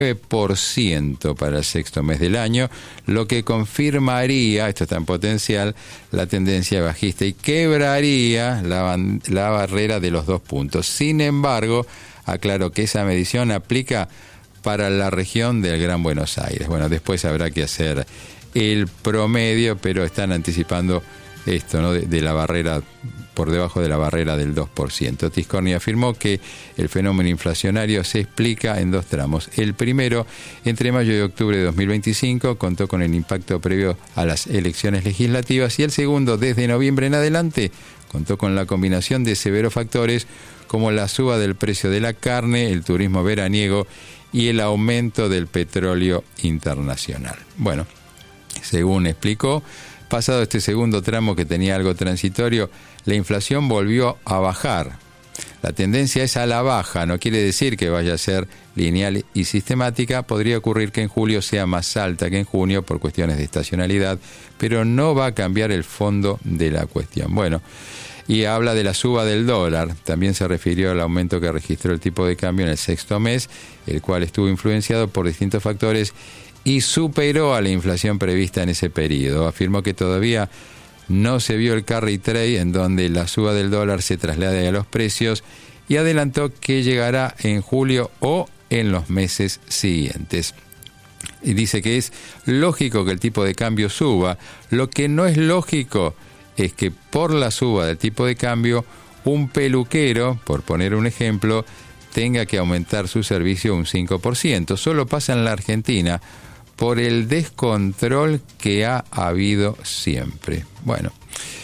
9% para el sexto mes del año, lo que confirmaría, esto está en potencial, la tendencia bajista y quebraría la barrera de los 2 puntos. Sin embargo, aclaro que esa medición aplica para la región del Gran Buenos Aires. Bueno, después habrá que hacer el promedio, pero están anticipando esto, ¿no? de la barrera, por debajo de la barrera del 2%. Tiscornia afirmó que el fenómeno inflacionario se explica en 2 tramos. El primero, entre mayo y octubre de 2025, contó con el impacto previo a las elecciones legislativas, y el segundo, desde noviembre en adelante, contó con la combinación de severos factores como la suba del precio de la carne, el turismo veraniego y el aumento del petróleo internacional. Bueno, según explicó, pasado este segundo tramo que tenía algo transitorio, la inflación volvió a bajar. La tendencia es a la baja, no quiere decir que vaya a ser lineal y sistemática. Podría ocurrir que en julio sea más alta que en junio por cuestiones de estacionalidad, pero no va a cambiar el fondo de la cuestión. Bueno, y habla de la suba del dólar. También se refirió al aumento que registró el tipo de cambio en el sexto mes, el cual estuvo influenciado por distintos factores y superó a la inflación prevista en ese periodo. Afirmó que todavía no se vio el carry trade en donde la suba del dólar se traslade a los precios, y adelantó que llegará en julio o en los meses siguientes. Y dice que es lógico que el tipo de cambio suba. Lo que no es lógico es que por la suba del tipo de cambio un peluquero, por poner un ejemplo, tenga que aumentar su servicio un 5%. Solo pasa en la Argentina por el descontrol que ha habido siempre. Bueno,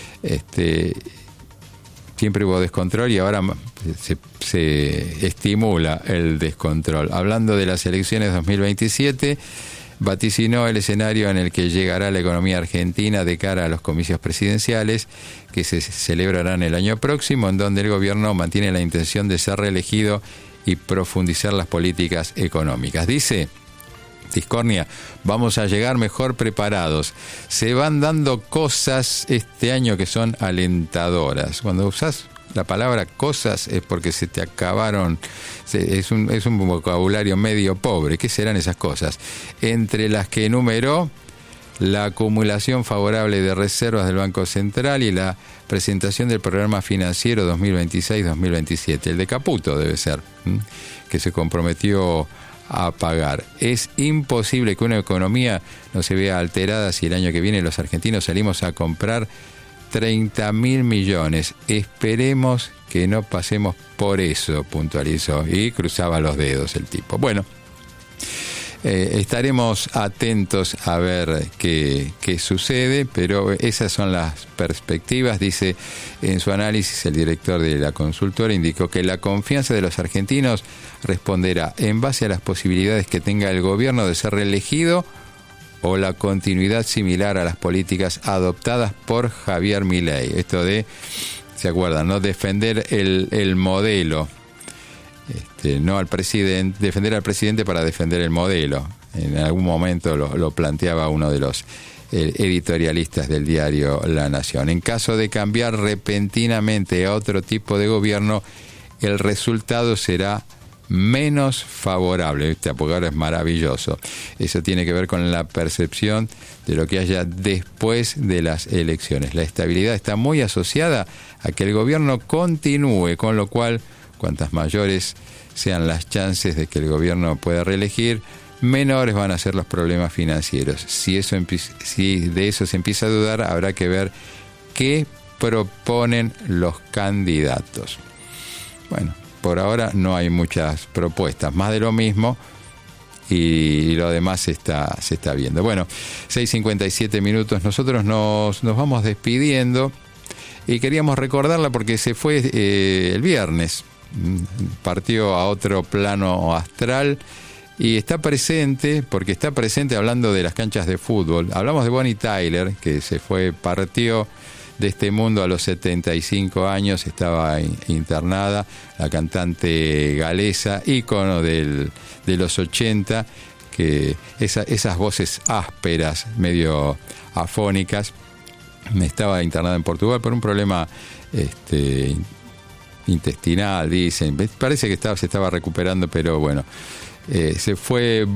siempre hubo descontrol y ahora se estimula el descontrol. Hablando de las elecciones 2027, vaticinó el escenario en el que llegará la economía argentina de cara a los comicios presidenciales que se celebrarán el año próximo, en donde el gobierno mantiene la intención de ser reelegido y profundizar las políticas económicas. Dice Tiscornia, vamos a llegar mejor preparados. Se van dando cosas este año que son alentadoras. Cuando usás la palabra cosas es porque se te acabaron, es un vocabulario medio pobre. ¿Qué serán esas cosas? Entre las que enumeró, la acumulación favorable de reservas del Banco Central y la presentación del programa financiero 2026-2027, el de Caputo debe ser, que se comprometió a pagar. Es imposible que una economía no se vea alterada si el año que viene los argentinos salimos a comprar 30.000 millones. Esperemos que no pasemos por eso, puntualizó, y cruzaba los dedos el tipo. Bueno, estaremos atentos a ver qué sucede, pero esas son las perspectivas. Dice en su análisis, el director de la consultora indicó que la confianza de los argentinos responderá en base a las posibilidades que tenga el gobierno de ser reelegido o la continuidad similar a las políticas adoptadas por Javier Milei. Esto de, ¿se acuerdan, no? Defender el modelo. No al presidente, defender al presidente para defender el modelo. En algún momento lo planteaba uno de los editorialistas del diario La Nación. En caso de cambiar repentinamente a otro tipo de gobierno, el resultado será menos favorable. Este abogado es maravilloso. Eso tiene que ver con la percepción de lo que haya después de las elecciones. La estabilidad está muy asociada a que el gobierno continúe, con lo cual, cuantas mayores sean las chances de que el gobierno pueda reelegir, menores van a ser los problemas financieros. Si de eso se empieza a dudar, habrá que ver qué proponen los candidatos. Bueno, por ahora no hay muchas propuestas, más de lo mismo, y lo demás se está viendo. Bueno, 6:57 minutos, nosotros nos vamos despidiendo y queríamos recordarla porque se fue el viernes, partió a otro plano astral y está presente, porque está presente hablando de las canchas de fútbol. Hablamos de Bonnie Tyler, que partió de este mundo a los 75 años, estaba internada, la cantante galesa, ícono de los 80, que esas voces ásperas, medio afónicas, estaba internada en Portugal por un problema intestinal, dicen. Parece que se estaba recuperando, pero bueno, se fue